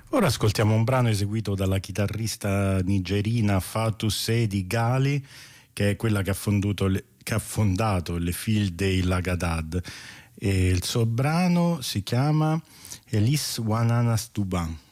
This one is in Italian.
Ora ascoltiamo un brano eseguito dalla chitarrista nigerina Fatou Seydi Ghali, che è quella che ha fondato le Fil dei Lagadad, e il suo brano si chiama Elis Wananas Duban.